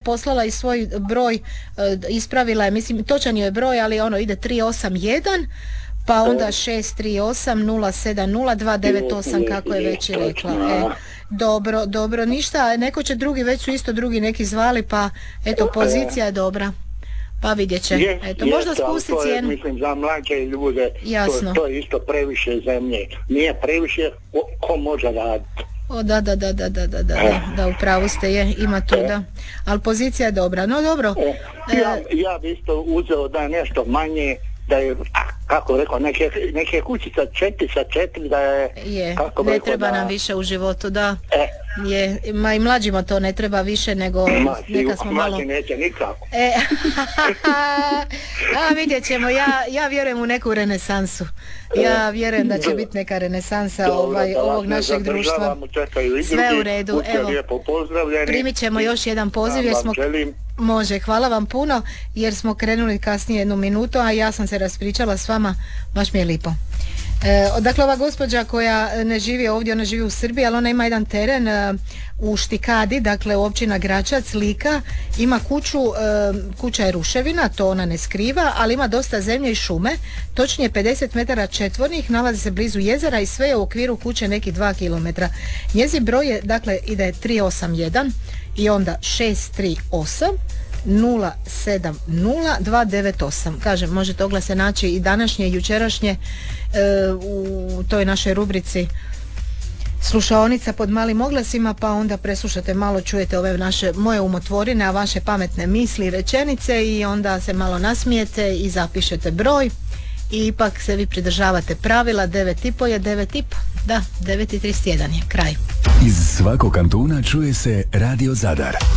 poslala i svoj broj, ispravila je, mislim točan je broj, ali ono ide 381 pa onda 638-070-298 kako je već i rekla. Dobro, ništa, neko će drugi, već su isto drugi neki zvali, pa eto, pozicija je dobra. Pa vidjet će. Eto, možda spusti cijenu. Mislim, za mlađe ljude to je isto previše zemlje. Nije previše, ko može raditi. Da, upravo ste, ima tu, da. Ali pozicija je dobra, no dobro. Ja bi isto uzeo da je nešto manje, da je, kako rekao, neke kućica 4x4, da je... ne treba nam više u životu, da. Ma i mlađima to ne treba više, nego neka smo malo... Mlađi neće nikako. Vidjet ćemo, ja vjerujem u neku renesansu. Ja vjerujem da će biti neka renesansa ovog našeg društva. Sve u redu, evo. Primit ćemo još jedan poziv jer smo... Može, hvala vam puno jer smo krenuli kasnije 1 minutu, a ja sam se raspričala s vama, baš mi je lipo. Dakle, ova gospođa koja ne živi ovdje, ona živi u Srbiji, ali ona ima jedan teren u Štikadi, dakle u općina Gračac, Lika, ima kuću, kuća je ruševina, to ona ne skriva, ali ima dosta zemlje i šume, točnije 50 metara četvornih, nalazi se blizu jezera i sve je u okviru kuće nekih 2 km. Njezin broj je, dakle, ide 381 i onda 638 070-298. Kažem, možete oglase naći i današnje i jučerašnje u toj našoj rubrici slušaonica pod malim oglasima, pa onda preslušate malo, čujete ove moje umotvorine, a vaše pametne misli i rečenice i onda se malo nasmijete i zapišete broj i ipak se vi pridržavate pravila. 9,5 je 9,5. Da, 9,31 je kraj. Iz svakog kantuna čuje se Radio Zadar.